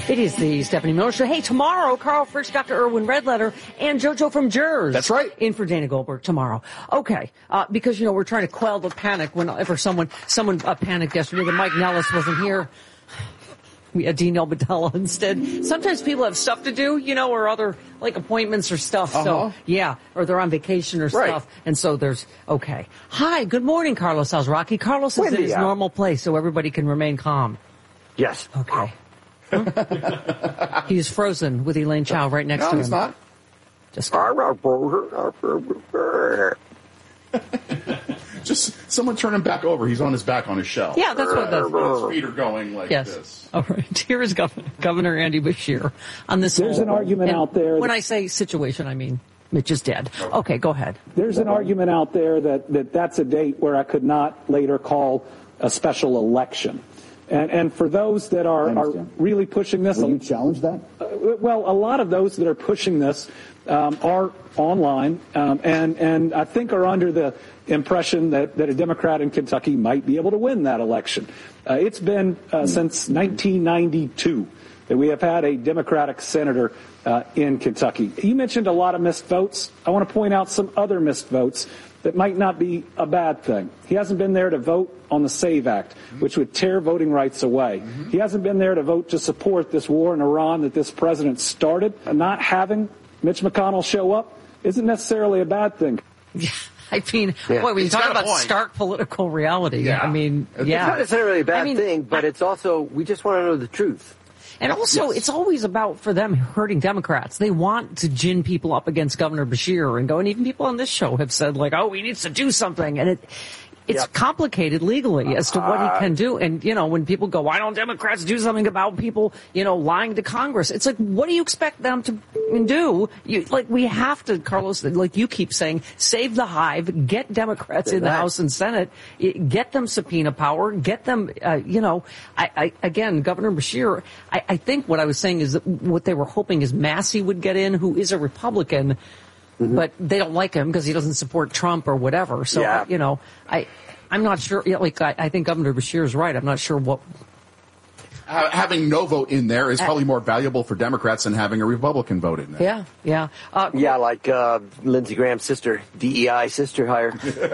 It is the Stephanie Miller Show. Hey, tomorrow, Carl Frisch, Dr. Irwin Redletter, and JoJo from Jers. That's right. In for Dana Goldberg tomorrow. Okay, because, you know, we're trying to quell the panic whenever someone panicked yesterday that Mike Nellis wasn't here. We had Dean Elbadella instead. Sometimes people have stuff to do, you know, or other, like, appointments or stuff. So, yeah, or they're on vacation or stuff. And so there's, okay. Hi, good morning, Carlos Alzraki. Carlos is in his normal place, so everybody can remain calm. Yes. Okay. He's frozen with Elaine Chao right next to him. No, he's not. Just someone turn him back over. He's on his back on his shell. Yeah, that's what that's. His feet are going like this. All right. Here is Governor Andy Bashir on this. There's an argument out there. When I say situation, I mean Mitch is dead. Okay, go ahead. There's an argument out there that's a date where I could not later call a special election. And for those that are really pushing this... Will you challenge that? Well, a lot of those that are pushing this are online and I think are under the impression that a Democrat in Kentucky might be able to win that election. It's been since 1992 that we have had a Democratic senator in Kentucky. You mentioned a lot of missed votes. I want to point out some other missed votes that might not be a bad thing. He hasn't been there to vote on the SAVE Act, which would tear voting rights away. He hasn't been there to vote to support this war in Iran that this president started. Not having Mitch McConnell show up isn't necessarily a bad thing. I mean, boy, when you talk about stark political reality, I mean, It's not necessarily a bad thing, but it's also, we just want to know the truth. And also, it's always about, for them, hurting Democrats. They want to gin people up against Governor Bashir and go, and even people on this show have said, like, oh, he needs to do something. And it's complicated legally as to what he can do. And, you know, when people go, why don't Democrats do something about people, you know, lying to Congress? It's like, what do you expect them to do? We have to, Carlos, like you keep saying, save the hive, get Democrats in the House and Senate, get them subpoena power, get them, again, Governor Bashir, I think what I was saying is that what they were hoping is Massey would get in, who is a Republican, but they don't like him because he doesn't support Trump or whatever. So, I'm not sure. I think Governor Bashir is right. I'm not sure what. Having no vote in there is probably more valuable for Democrats than having a Republican vote in there. Yeah. Like Lindsey Graham's sister, DEI sister hire.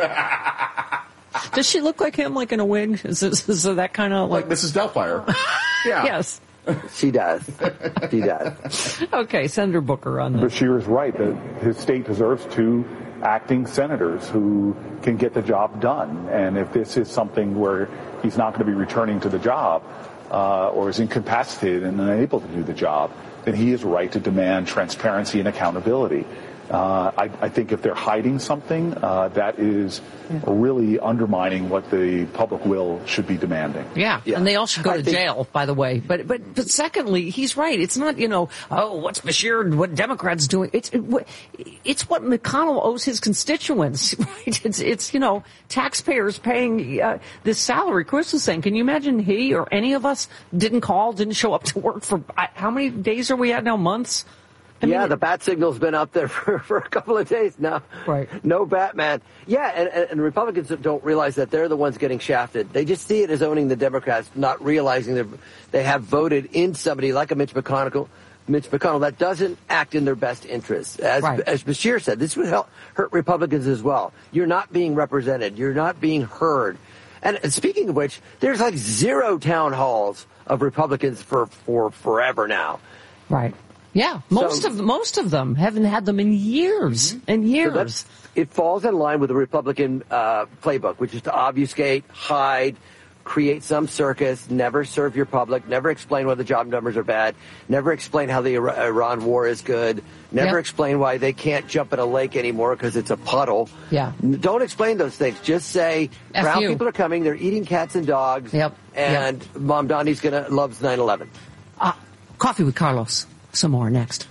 Does she look like him, like in a wig? Is that kind of like Mrs. Doubtfire? Yeah. Yes. She does. She does. Okay, Senator Booker on that. Bashir is right that his state deserves two acting senators who can get the job done. And if this is something where he's not going to be returning to the job or is incapacitated and unable to do the job, then he is right to demand transparency and accountability. I think if they're hiding something, that is really undermining what the public will should be demanding. Yeah. And they all should go to jail, by the way. But secondly, he's right. It's not, what's Bashir, what Democrats doing? It's what McConnell owes his constituents, right? It's taxpayers paying this salary. Chris was saying, can you imagine he or any of us didn't show up to work for how many days are we at now? Months? The bat signal's been up there for a couple of days now. Right. No Batman. Yeah, and Republicans don't realize that they're the ones getting shafted. They just see it as owning the Democrats, not realizing they have voted in somebody like a Mitch McConnell that doesn't act in their best interests. As Bashir said, this would hurt Republicans as well. You're not being represented. You're not being heard. And speaking of which, there's like 0 town halls of Republicans for forever now. Right. Yeah, most of them haven't had them in years and years. So it falls in line with the Republican playbook, which is to obfuscate, hide, create some circus, never serve your public, never explain why the job numbers are bad, never explain how the Iran war is good, never explain why they can't jump in a lake anymore because it's a puddle. Yeah. Don't explain those things. Just say brown people are coming, they're eating cats and dogs, and Mom Donnie's loves 9/11. Coffee with Carlos. Some more next.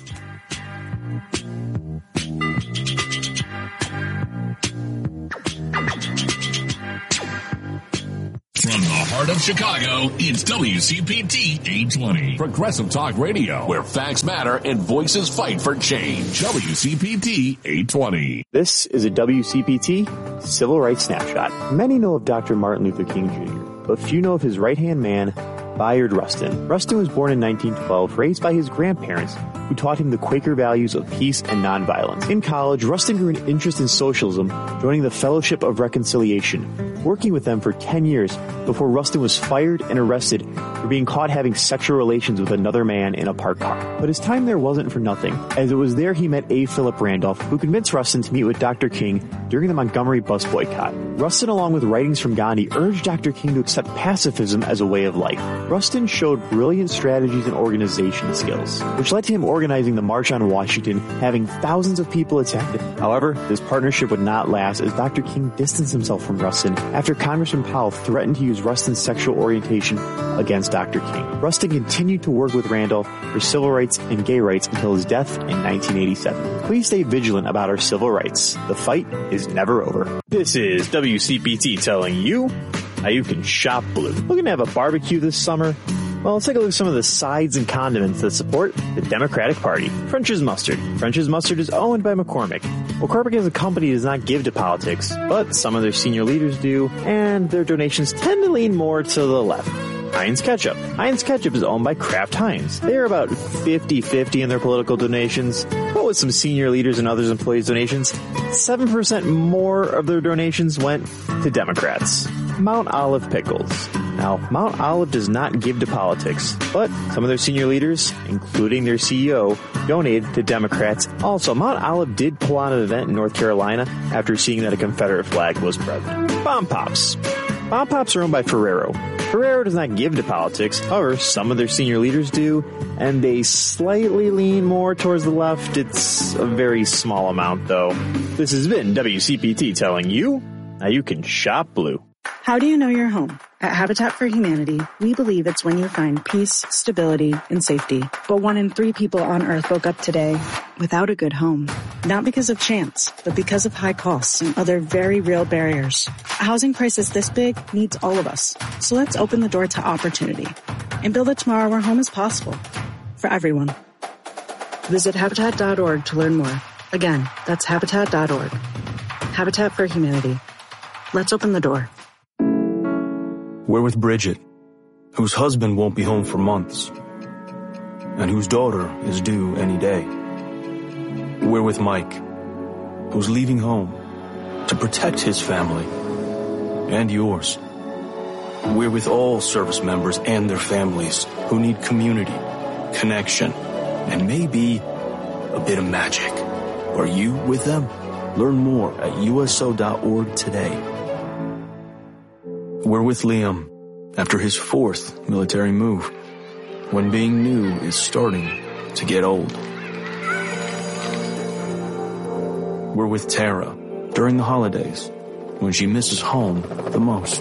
From the heart of Chicago, it's WCPT 820. Progressive Talk Radio, where facts matter and voices fight for change. WCPT 820. This is a WCPT Civil Rights Snapshot. Many know of Dr. Martin Luther King Jr., but few know of his right-hand man, Bayard Rustin. Rustin was born in 1912, raised by his grandparents, who taught him the Quaker values of peace and nonviolence. In college, Rustin grew an interest in socialism, joining the Fellowship of Reconciliation, working with them for 10 years before Rustin was fired and arrested for being caught having sexual relations with another man in a parked car. But his time there wasn't for nothing, as it was there he met A. Philip Randolph, who convinced Rustin to meet with Dr. King during the Montgomery bus boycott. Rustin, along with writings from Gandhi, urged Dr. King to accept pacifism as a way of life. Rustin showed brilliant strategies and organization skills, which led to him organizing the March on Washington, having thousands of people attend. However, this partnership would not last, as Dr. King distanced himself from Rustin after Congressman Powell threatened to use Rustin's sexual orientation against Dr. King. Rustin continued to work with Randolph for civil rights and gay rights until his death in 1987. Please stay vigilant about our civil rights. The fight is never over. This is WCPT telling you how you can shop blue. Looking to have a barbecue this summer? Well, let's take a look at some of the sides and condiments that support the Democratic Party. French's Mustard. French's Mustard is owned by McCormick. McCormick as a company does not give to politics, but some of their senior leaders do, and their donations tend to lean more to the left. Heinz Ketchup. Heinz Ketchup is owned by Kraft Heinz. They are about 50-50 in their political donations, but with some senior leaders and others employees' donations, 7% more of their donations went to Democrats. Mount Olive Pickles. Now, Mount Olive does not give to politics, but some of their senior leaders, including their CEO, donated to Democrats. Also, Mount Olive did pull on an event in North Carolina after seeing that a Confederate flag was present. Bomb Pops. Bomb Pops are owned by Ferrero. Ferrero does not give to politics, however, some of their senior leaders do, and they slightly lean more towards the left. It's a very small amount, though. This has been WCPT telling you how you can shop blue. How do you know your home? At Habitat for Humanity, we believe it's when you find peace, stability, and safety. But 1 in 3 people on Earth woke up today without a good home. Not because of chance, but because of high costs and other very real barriers. A housing crisis this big needs all of us. So let's open the door to opportunity and build a tomorrow where home is possible for everyone. Visit Habitat.org to learn more. Again, that's Habitat.org. Habitat for Humanity. Let's open the door. We're with Bridget, whose husband won't be home for months, and whose daughter is due any day. We're with Mike, who's leaving home to protect his family and yours. We're with all service members and their families who need community, connection, and maybe a bit of magic. Are you with them? Learn more at USO.org today. We're with Liam after his 4th military move, when being new is starting to get old. We're with Tara during the holidays, when she misses home the most.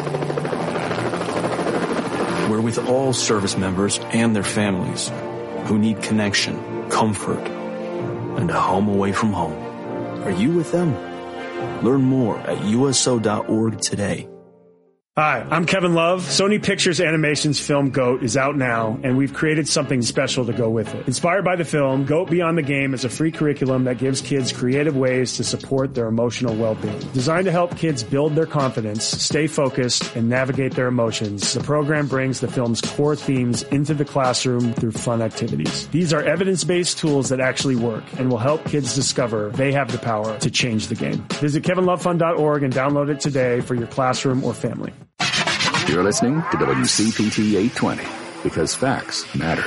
We're with all service members and their families who need connection, comfort, and a home away from home. Are you with them? Learn more at USO.org today. Hi, I'm Kevin Love. Sony Pictures Animation's film GOAT is out now, and we've created something special to go with it. Inspired by the film, GOAT Beyond the Game is a free curriculum that gives kids creative ways to support their emotional well-being. Designed to help kids build their confidence, stay focused, and navigate their emotions, the program brings the film's core themes into the classroom through fun activities. These are evidence-based tools that actually work and will help kids discover they have the power to change the game. Visit kevinlovefund.org and download it today for your classroom or family. You're listening to WCPT 820, because facts matter.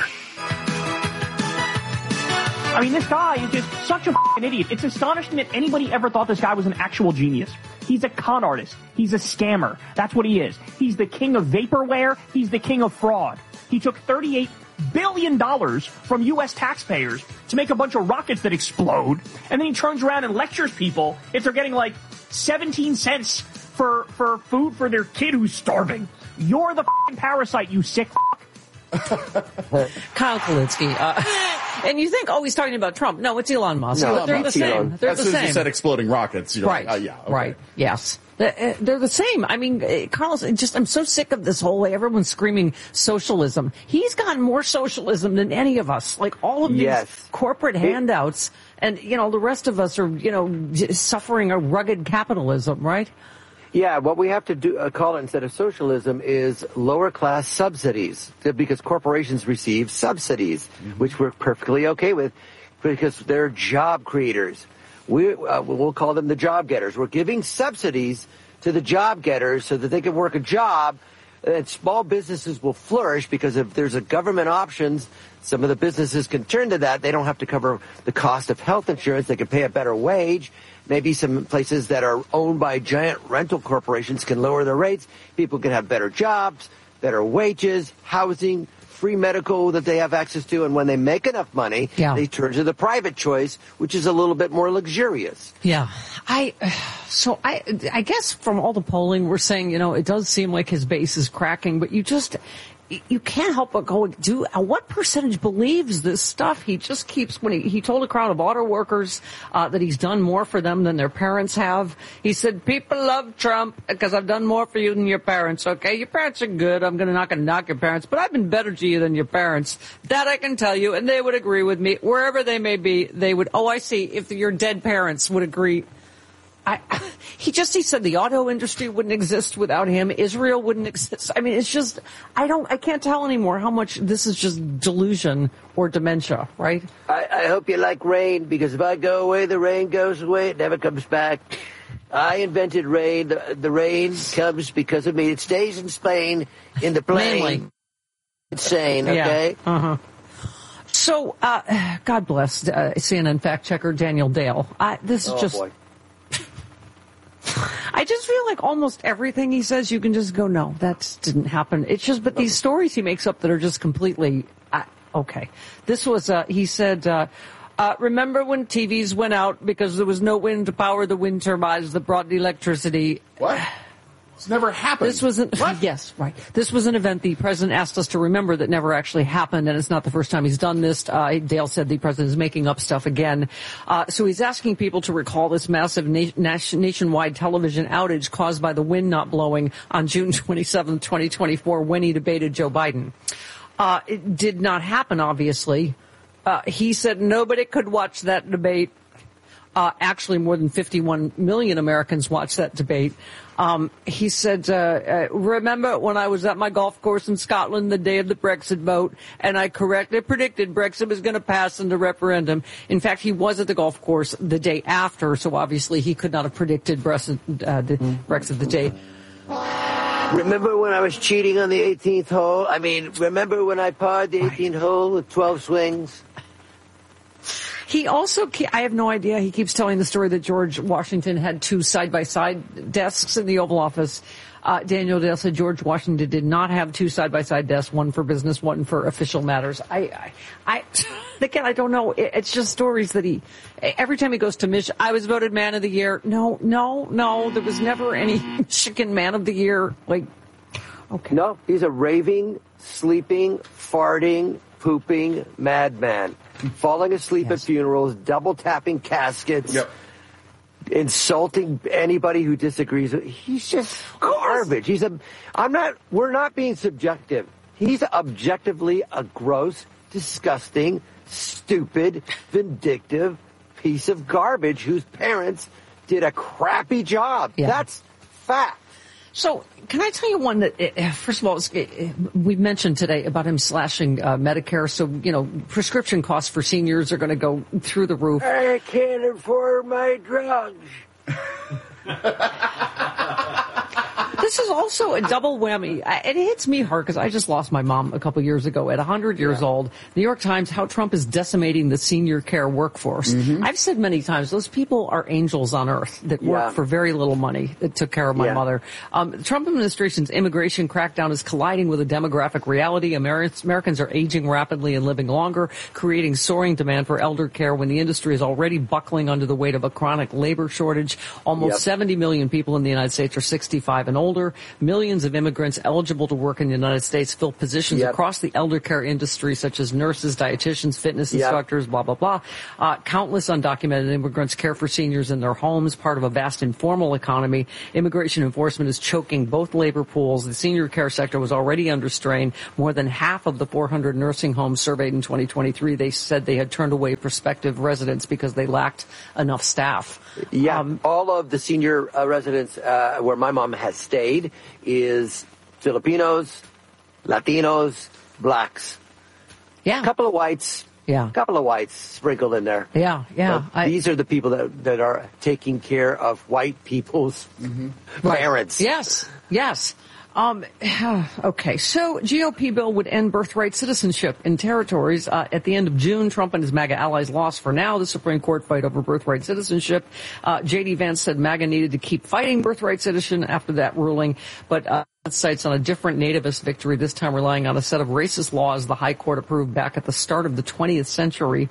I mean, this guy is just such a f***ing idiot. It's astonishing that anybody ever thought this guy was an actual genius. He's a con artist. He's a scammer. That's what he is. He's the king of vaporware. He's the king of fraud. He took $38 billion from U.S. taxpayers to make a bunch of rockets that explode, and then he turns around and lectures people if they're getting like 17 cents for food for their kid who's starving. You're the f***ing parasite, you sick f***. Kyle Kulinski. And you think, he's talking about Trump. No, it's Elon Musk. No, but they're the same. They're as the soon as same. you said exploding rockets, you're right. like, yeah. Okay. Right. Yes. They're the same. I mean, Carl's I'm so sick of this whole way. Everyone's screaming socialism. He's got more socialism than any of us. Like all of these corporate handouts, and the rest of us are, suffering a rugged capitalism, right? Yeah, what we have to do call it instead of socialism is lower class subsidies, because corporations receive subsidies, which we're perfectly okay with because they're job creators. We'll call them the job getters. We're giving subsidies to the job getters so that they can work a job, and small businesses will flourish because if there's a government options, some of the businesses can turn to that. They don't have to cover the cost of health insurance. They can pay a better wage. Maybe some places that are owned by giant rental corporations can lower their rates. People can have better jobs, better wages, housing, free medical that they have access to. And when they make enough money, they turn to the private choice, which is a little bit more luxurious. Yeah. I guess from all the polling, we're saying, it does seem like his base is cracking, but you can't help but go, what percentage believes this stuff? He just keeps, when he told a crowd of auto workers that he's done more for them than their parents have. He said, people love Trump because I've done more for you than your parents, okay? Your parents are good. I'm not going to knock your parents, but I've been better to you than your parents. That I can tell you, and they would agree with me. Wherever they may be, they would, I see, if your dead parents would agree. He said the auto industry wouldn't exist without him. Israel wouldn't exist. I mean, it's just, I can't tell anymore how much this is just delusion or dementia, right? I hope you like rain, because if I go away, the rain goes away. It never comes back. I invented rain. The rain comes because of me. It stays in Spain in the plane. Mainly. Insane, okay? Yeah. Uh-huh. So, God bless CNN fact checker Daniel Dale. This is boy. I just feel like almost everything he says, you can just go, no, that didn't happen. It's just, but these stories he makes up that are just completely, okay. This was, he said, remember when TVs went out because there was no wind to power the wind turbines that brought the electricity? What? It's never happened. This was yes, right. This was an event the president asked us to remember that never actually happened, and it's not the first time he's done this. Dale said the president is making up stuff again. So he's asking people to recall this massive nationwide television outage caused by the wind not blowing on June 27, 2024, when he debated Joe Biden. It did not happen, obviously. He said nobody could watch that debate. Actually, more than 51 million Americans watched that debate. He said, remember when I was at my golf course in Scotland the day of the Brexit vote, and I correctly predicted Brexit was going to pass in the referendum. In fact, he was at the golf course the day after, so obviously he could not have predicted Brexit the day. Remember when I was cheating on the 18th hole? I mean, remember when I parred the 18th hole with 12 swings? He also, I have no idea, he keeps telling the story that George Washington had two side-by-side desks in the Oval Office. Daniel Dale said George Washington did not have two side-by-side desks, one for business, one for official matters. Again, I don't know. It's just stories that every time he goes to Michigan, I was voted Man of the Year. No, there was never any Michigan Man of the Year. Okay. No, he's a raving, sleeping, farting, pooping madman. Falling asleep at funerals, double tapping caskets, insulting anybody who disagrees with. He's just garbage. We're not being subjective. He's objectively a gross, disgusting, stupid, vindictive piece of garbage whose parents did a crappy job. Yeah. That's fact. So, can I tell you one that, first of all, we mentioned today about him slashing Medicare. So, prescription costs for seniors are going to go through the roof. I can't afford my drugs. This is also a double whammy. It hits me hard because I just lost my mom a couple years ago at 100 years old. New York Times, how Trump is decimating the senior care workforce. Mm-hmm. I've said many times, those people are angels on earth that work for very little money that took care of my mother. The Trump administration's immigration crackdown is colliding with a demographic reality. Americans are aging rapidly and living longer, creating soaring demand for elder care when the industry is already buckling under the weight of a chronic labor shortage. Almost 70 million people in the United States are 65 and older. older. Millions of immigrants eligible to work in the United States fill positions across the elder care industry, such as nurses, dietitians, fitness instructors, blah, blah, blah. Countless undocumented immigrants care for seniors in their homes, part of a vast informal economy. Immigration enforcement is choking both labor pools. The senior care sector was already under strain. More than half of the 400 nursing homes surveyed in 2023, they said they had turned away prospective residents because they lacked enough staff. Yeah, all of the senior residents where my mom has stayed is Filipinos, Latinos, blacks. Yeah. A couple of whites. Yeah. A couple of whites sprinkled in there. Yeah, yeah. So these are the people that are taking care of white people's parents. Yes, yes. Okay, so GOP bill would end birthright citizenship in territories. At the end of June, Trump and his MAGA allies lost for now the Supreme Court fight over birthright citizenship. J.D. Vance said MAGA needed to keep fighting birthright citizenship after that ruling, but cites on a different nativist victory, this time relying on a set of racist laws the High Court approved back at the start of the 20th century.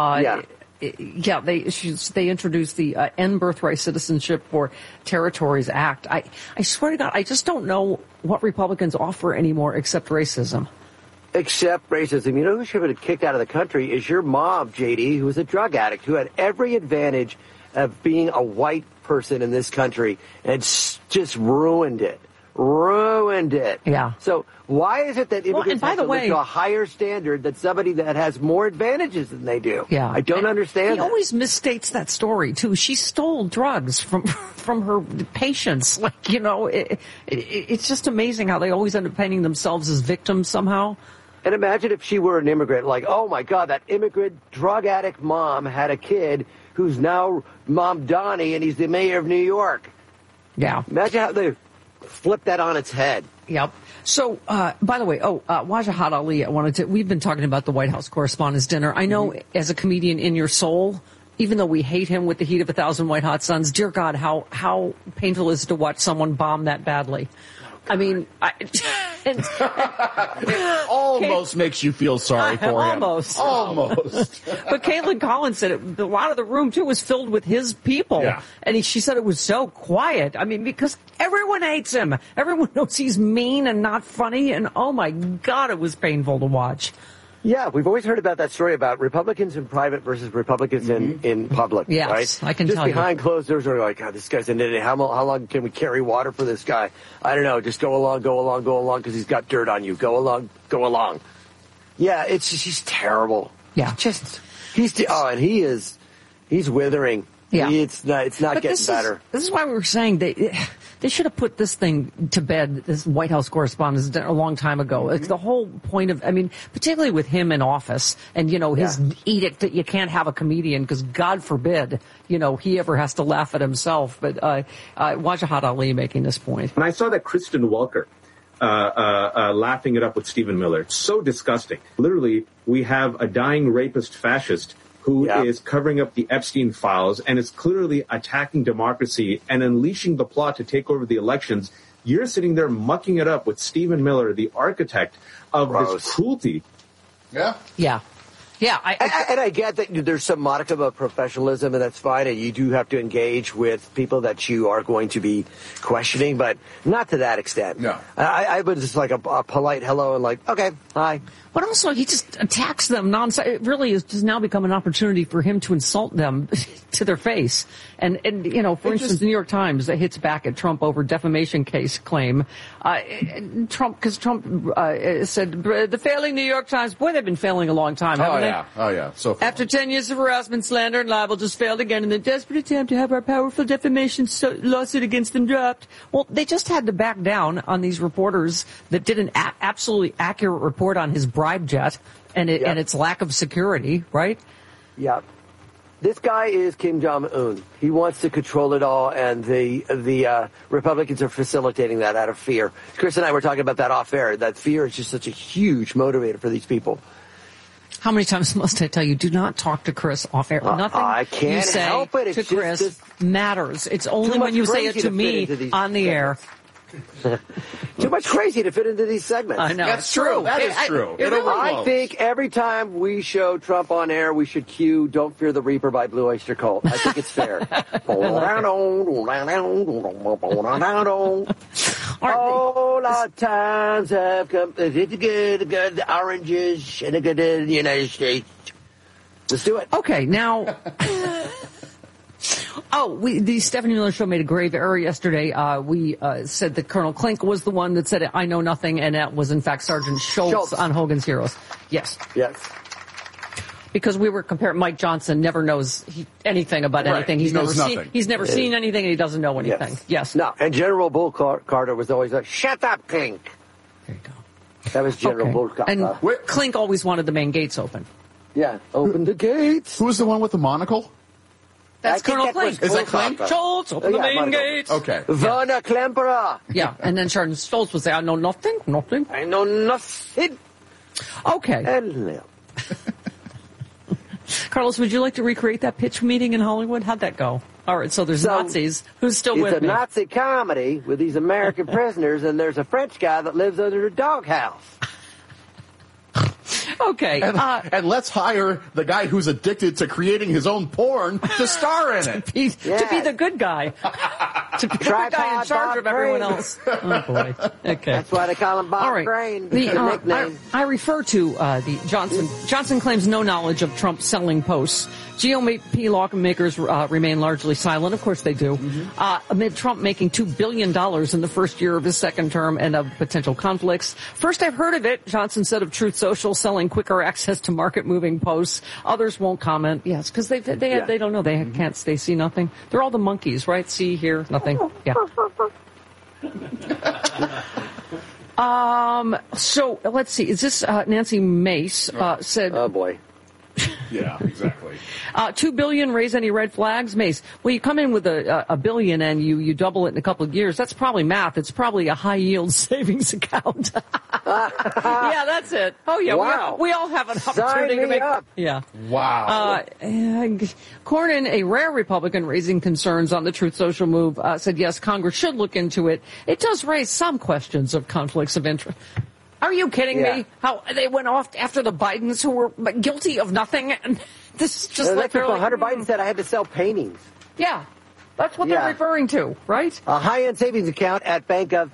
They introduced the End Birthright Citizenship for Territories Act. I swear to God, I just don't know what Republicans offer anymore except racism. Except racism. You know who should have been kicked out of the country is your mom, JD, who was a drug addict, who had every advantage of being a white person in this country and just ruined it. Yeah. So why is it that immigrants have to live to a higher standard than somebody that has more advantages than they do? Yeah. I don't understand. He always misstates that story too. She stole drugs from her patients. Like, you know, it's just amazing how they always end up painting themselves as victims somehow. And imagine if she were an immigrant, like, oh my God, that immigrant drug addict mom had a kid who's now Mom Donnie and he's the mayor of New York. Yeah. Imagine how they flip that on its head. Yep. So, by the way, Wajahat Ali, we've been talking about the White House Correspondents' Dinner. I know as a comedian in your soul, even though we hate him with the heat of 1,000 white hot suns, dear God, how painful is it to watch someone bomb that badly? I mean, it almost makes you feel sorry for him. Almost. But Caitlin Collins said a lot of the room, too, was filled with his people. Yeah. And she said it was so quiet. I mean, because everyone hates him. Everyone knows he's mean and not funny. And, oh, my God, it was painful to watch. Yeah, we've always heard about that story about Republicans in private versus Republicans in public. Yes, right? I can tell you. Just behind closed doors, we're like, God, this guy's an idiot. How long can we carry water for this guy? I don't know. Just go along, because he's got dirt on you. Go along. Yeah, he's terrible. Yeah. And he's withering. Yeah. It's not getting better. This is why we were saying they should have put this thing to bed, this White House Correspondents' Dinner, a long time ago. It's the whole point of, I mean, particularly with him in office and, you know, his edict that you can't have a comedian because God forbid, you know, he ever has to laugh at himself. But Wajahat Ali making this point. And I saw that Kristen Welker laughing it up with Stephen Miller. It's so disgusting. Literally, we have a dying rapist fascist who is covering up the Epstein files and is clearly attacking democracy and unleashing the plot to take over the elections. You're sitting there mucking it up with Stephen Miller, the architect of this cruelty. Yeah. Yeah. Yeah, and I get that there's some modicum of professionalism, and that's fine, and you do have to engage with people that you are going to be questioning, but not to that extent. No. I was just like a polite hello and like, okay, hi. But also, he just attacks them nonstop. It really has just now become an opportunity for him to insult them to their face. And you know, for instance, the New York Times hits back at Trump over defamation case claim. Trump said, the failing New York Times, boy, they've been failing a long time, haven't they? Oh, yeah. So after 10 years of harassment, slander, and libel, just failed again in the desperate attempt to have our powerful defamation lawsuit against them dropped. Well, they just had to back down on these reporters that did an absolutely accurate report on his bribe jet and its lack of security, right? Yeah. This guy is Kim Jong-un. He wants to control it all, and the Republicans are facilitating that out of fear. Chris and I were talking about that off air. That fear is just such a huge motivator for these people. How many times must I tell you, do not talk to Chris off air? Nothing I can't you say help it. It's to Chris matters. It's only when you say it to me on the air. Too much crazy to fit into these segments. I know. That's true. That is true. I think every time we show Trump on air, we should cue Don't Fear the Reaper by Blue Oyster Cult. I think it's fair. All our times have come. The oranges and the United States. Let's do it. Okay, now. The Stephanie Miller Show made a grave error yesterday. We said that Colonel Klink was the one that said I know nothing, and that was in fact Sergeant Schultz on Hogan's Heroes. Yes. Because we were comparing. Mike Johnson never knows anything about anything. He's never seen anything, and he doesn't know anything. Yes. No, and General Bull Carter was always like, "Shut up, Klink." There you go. That was General Bull Carter. And Klink always wanted the main gates open. Yeah, open the gates. Who was the one with the monocle? That's Colonel Klink. Is that Klink? Schultz, open the main gates. Okay. Werner Klemperer. Yeah, and then Sergeant Schultz would say, I know nothing. I know nothing. Okay. Carlos, would you like to recreate that pitch meeting in Hollywood? How'd that go? All right, so there's Nazis. Who's still with me? It's a Nazi comedy with these American prisoners, and there's a French guy that lives under a doghouse. Okay. And let's hire the guy who's addicted to creating his own porn to star in it. To be the good guy. To be the good guy in charge of everyone else. Oh, boy. Okay. That's why they call him Bob All right. Crane. Nickname. I refer to the Johnson. Johnson claims no knowledge of Trump selling posts. GOP lawmakers remain largely silent. Of course they do. Amid Trump making $2 billion in the first year of his second term and of potential conflicts. First I've heard of it, Johnson said of Truth Social, selling quicker access to market-moving posts. Others won't comment. Yes, because they don't know. They can't see nothing. They're all the monkeys, right? See, hear, nothing. Yeah. So let's see. Is this Nancy Mace said? Oh boy. Yeah, exactly. $2 billion, raise any red flags? Mace, well, you come in with a billion and you double it in a couple of years. That's probably math. It's probably a high yield savings account. Yeah, that's it. Oh yeah, wow. we all have an opportunity to make up. Yeah. Wow. Cornyn, a rare Republican raising concerns on the Truth Social move, said yes, Congress should look into it. It does raise some questions of conflicts of interest. Are you kidding me? How they went off after the Bidens who were guilty of nothing? And this is just like Hunter Biden said I had to sell paintings. Yeah. That's what they're referring to, right? A high-end savings account at Bank of...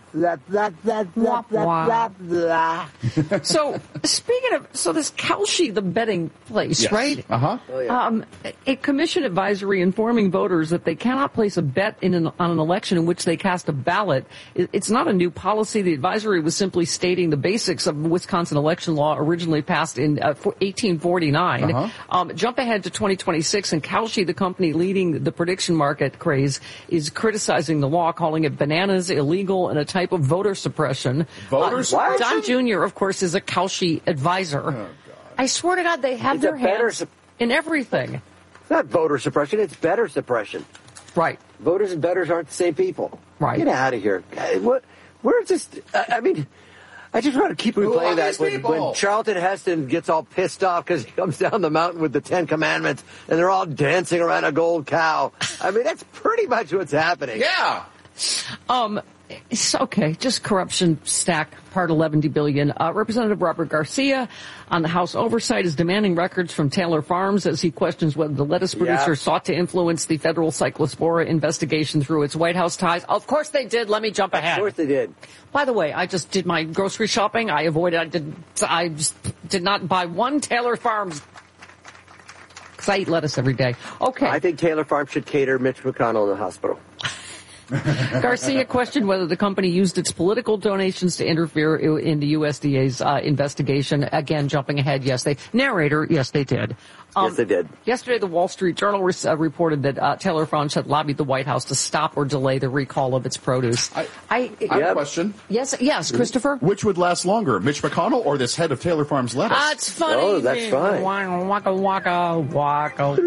So, speaking of... So, this Kalshi, the betting place, yes. right? Uh-huh. Oh, yeah. A commission advisory informing voters that they cannot place a bet on an election in which they cast a ballot. It's not a new policy. The advisory was simply stating the basics of Wisconsin election law originally passed in 1849. Uh-huh. Jump ahead to 2026, and Kalshi, the company leading the prediction market craze, is criticizing the law, calling it bananas, illegal, and a type of voter suppression. Voter suppression? Don Jr., of course, is a Kalshi advisor. Oh, God. I swear to God, they have their hands in everything. It's not voter suppression, it's better suppression. Right. Voters and bettors aren't the same people. Right. Get out of here. Where's this? I mean, I just want to keep replaying that when Charlton Heston gets all pissed off because he comes down the mountain with the 10 Commandments and they're all dancing around a gold cow. I mean, that's pretty much what's happening. Yeah. It's okay. Just corruption stack, part 11 billion. Representative Robert Garcia on the House Oversight is demanding records from Taylor Farms as he questions whether the lettuce producer sought to influence the federal cyclospora investigation through its White House ties. Of course they did. Let me jump ahead. Of course they did. By the way, I just did my grocery shopping. I just did not buy one Taylor Farms because I eat lettuce every day. Okay. I think Taylor Farms should cater Mitch McConnell in the hospital. Garcia questioned whether the company used its political donations to interfere in the USDA's investigation. Again, jumping ahead, yes, they did. Yes, they did. Yesterday, the Wall Street Journal reported that Taylor Farms had lobbied the White House to stop or delay the recall of its produce. I have a question. Yes, Christopher? Which would last longer, Mitch McConnell or this head of Taylor Farms lettuce? That's funny. Oh, that's fine. Waka, waka, waka.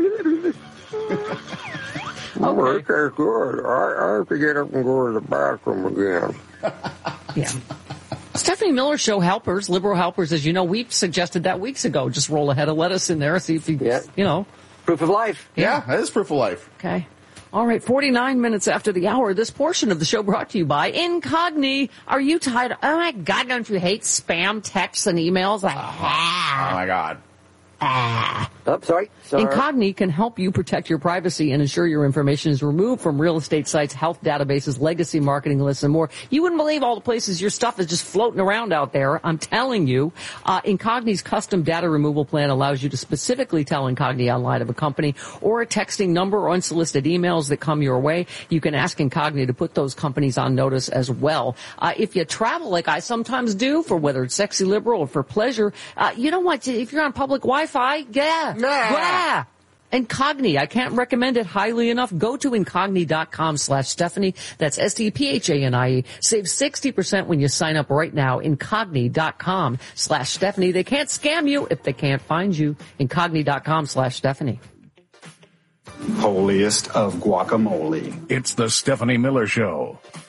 Okay, good. I have to get up and go to the bathroom again. Yeah. Stephanie Miller Show helpers, liberal helpers, as you know, we suggested that weeks ago. Just roll a head of lettuce in there, see if you know. Proof of life. Yeah, that is proof of life. Okay. All right, 49 minutes after the hour, this portion of the show brought to you by Incogni. Are you tired? Oh, my God, don't you hate spam texts and emails? Oh, my God. Oh, sorry. Incogni can help you protect your privacy and ensure your information is removed from real estate sites, health databases, legacy marketing lists, and more. You wouldn't believe all the places your stuff is just floating around out there. I'm telling you. Incogni's custom data removal plan allows you to specifically tell Incogni online of a company or a texting number or unsolicited emails that come your way. You can ask Incogni to put those companies on notice as well. If you travel like I sometimes do, for whether it's sexy liberal or for pleasure, you know what? If you're on public Wi-Fi, yeah. Incogni, I can't recommend it highly enough. Go to Incogni.com/Stephanie. That's STPHANIE. Save 60% when you sign up right now. Incogni.com/Stephanie. They can't scam you if they can't find you. Incogni.com/Stephanie. Holiest of guacamole. It's the Stephanie Miller Show.